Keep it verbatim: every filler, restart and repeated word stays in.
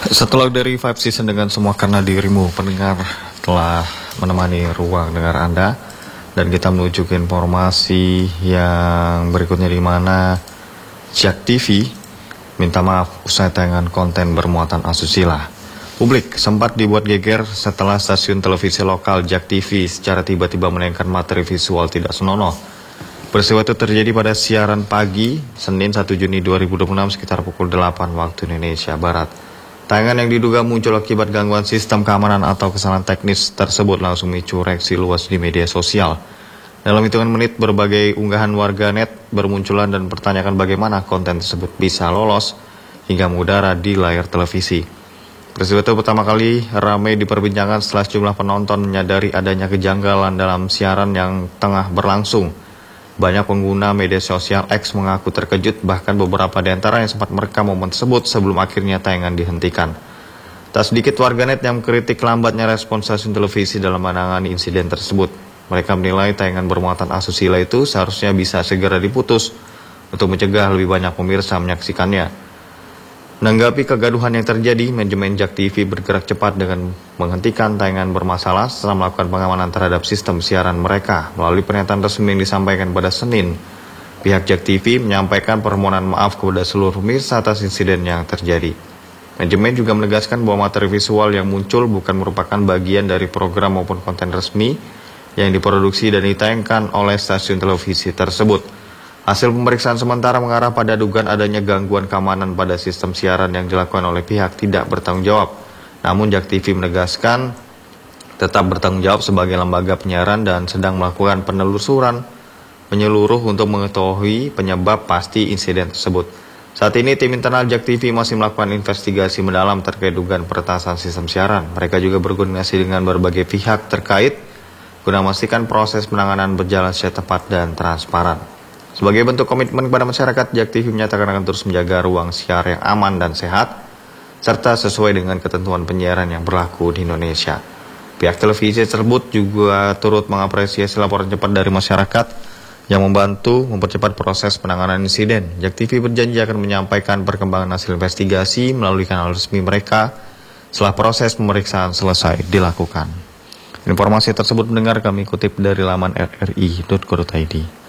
Setelah dari Five Season dengan Semua Karena Dirimu, pendengar telah menemani ruang dengar Anda, dan kita menuju ke informasi yang berikutnya, di mana Jak T V minta maaf usai tayangan konten bermuatan asusila. Publik sempat dibuat geger setelah stasiun televisi lokal Jak T V secara tiba-tiba menayangkan materi visual tidak senonoh. Peristiwa itu terjadi pada siaran pagi Senin satu Juni dua ribu dua puluh enam sekitar pukul delapan waktu Indonesia Barat. Tayangan yang diduga muncul akibat gangguan sistem keamanan atau kesalahan teknis tersebut langsung memicu reaksi luas di media sosial. Dalam hitungan menit, berbagai unggahan warganet bermunculan dan mempertanyakan bagaimana konten tersebut bisa lolos hingga mengudara di layar televisi. Peristiwa itu pertama kali ramai diperbincangkan setelah sejumlah penonton menyadari adanya kejanggalan dalam siaran yang tengah berlangsung. Banyak pengguna media sosial X mengaku terkejut, bahkan beberapa di antara yang sempat merekam momen tersebut sebelum akhirnya tayangan dihentikan. Tak sedikit warganet yang mengkritik lambatnya respon stasiun televisi dalam menangani insiden tersebut. Mereka menilai tayangan bermuatan asusila itu seharusnya bisa segera diputus untuk mencegah lebih banyak pemirsa menyaksikannya. Menanggapi kegaduhan yang terjadi, manajemen Jak T V bergerak cepat dengan menghentikan tayangan bermasalah setelah melakukan pengamanan terhadap sistem siaran mereka. Melalui pernyataan resmi yang disampaikan pada Senin, pihak Jak T V menyampaikan permohonan maaf kepada seluruh pemirsa atas insiden yang terjadi. Manajemen juga menegaskan bahwa materi visual yang muncul bukan merupakan bagian dari program maupun konten resmi yang diproduksi dan ditayangkan oleh stasiun televisi tersebut. Hasil pemeriksaan sementara mengarah pada dugaan adanya gangguan keamanan pada sistem siaran yang dilakukan oleh pihak tidak bertanggung jawab. Namun Jak T V menegaskan tetap bertanggung jawab sebagai lembaga penyiaran dan sedang melakukan penelusuran menyeluruh untuk mengetahui penyebab pasti insiden tersebut. Saat ini tim internal Jak T V masih melakukan investigasi mendalam terkait dugaan peretasan sistem siaran. Mereka juga berkoordinasi dengan berbagai pihak terkait guna memastikan proses penanganan berjalan secara tepat dan transparan. Sebagai bentuk komitmen kepada masyarakat, Jak T V menyatakan akan terus menjaga ruang siar yang aman dan sehat, serta sesuai dengan ketentuan penyiaran yang berlaku di Indonesia. Pihak televisi tersebut juga turut mengapresiasi laporan cepat dari masyarakat yang membantu mempercepat proses penanganan insiden. Jak T V berjanji akan menyampaikan perkembangan hasil investigasi melalui kanal resmi mereka setelah proses pemeriksaan selesai dilakukan. Informasi tersebut mendengar kami kutip dari laman r r i titik co titik i d.